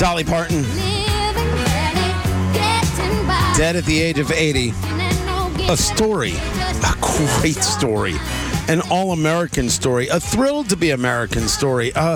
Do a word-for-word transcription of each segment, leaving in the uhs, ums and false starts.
Dolly Parton, dead at the age of eighty. A story, a great story, an all-American story, a thrilled to be American story. Uh,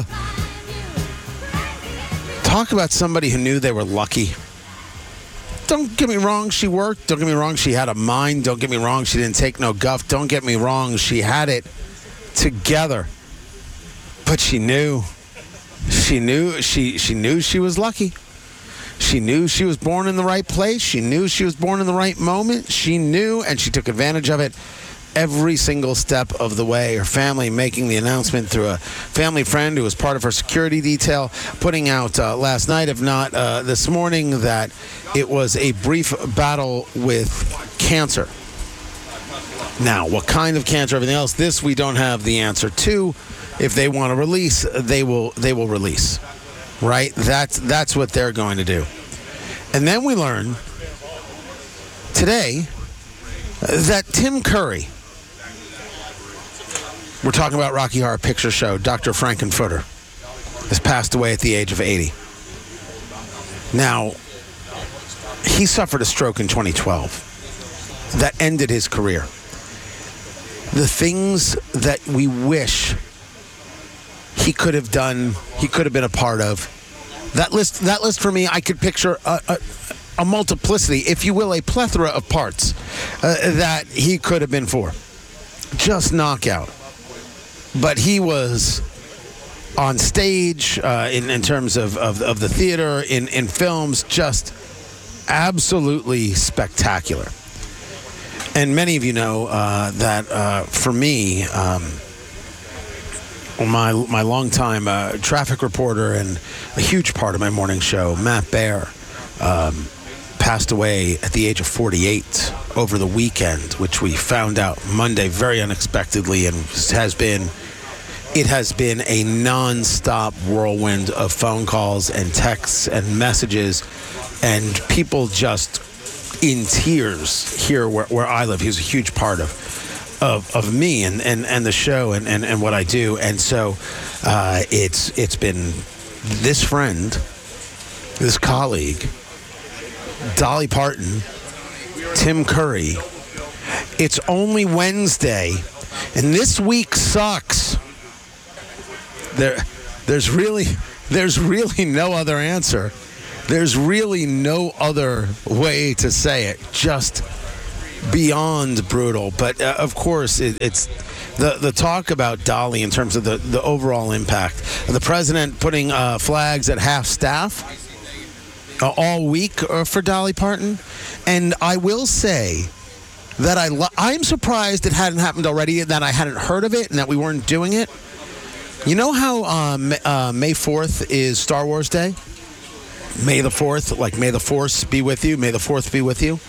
talk about somebody who knew they were lucky. Don't get me wrong, she worked. Don't get me wrong, she had a mind. Don't get me wrong, she didn't take no guff. Don't get me wrong, she had it together. But she knew. She knew she she knew she was lucky. She knew she was born in the right place. She knew she was born in the right moment. She knew, and she took advantage of it every single step of the way. Her family making the announcement through a family friend who was part of her security detail, putting out uh, last night, if not uh, this morning, that it was a brief battle with cancer. Now, what kind of cancer, everything else, this we don't have the answer to. If they want to release, they will they will release. Right? That's that's what they're going to do. And then we learn today that Tim Curry, we're talking about Rocky Horror Picture Show, Doctor Frankenfurter, has passed away at the age of eighty. Now, he suffered a stroke in twenty twelve that ended his career. The things that we wish he could have done, he could have been a part of. That list, that list for me, I could picture a, a, a multiplicity, if you will, a plethora of parts uh, that he could have been for. Just knockout. But he was on stage, uh, in, in terms of, of, of the theater, in, in films, just absolutely spectacular. And many of you know uh, that uh, for me, um, My my longtime uh, traffic reporter and a huge part of my morning show, Matt Baer, um, passed away at the age of forty-eight over the weekend, which we found out Monday very unexpectedly, and has been it has been a nonstop whirlwind of phone calls and texts and messages, and people just in tears here where, where I live. He was a huge part of. Of, of me and, and, and the show and, and, and what I do. And so uh, it's it's been this friend, this colleague, Dolly Parton, Tim Curry. It's only Wednesday, and this week sucks. There, there's really there's really no other answer. There's really no other way to say it. Just beyond brutal. But uh, of course it, it's the the talk about Dolly in terms of the, the overall impact. The president putting uh, flags at half staff uh, all week uh, for Dolly Parton. And I will say that I lo- I'm surprised it hadn't happened already, that I hadn't heard of it and that we weren't doing it. You know how um, uh, May fourth is Star Wars Day? May the fourth, like may the Force be with you, may the fourth be with you.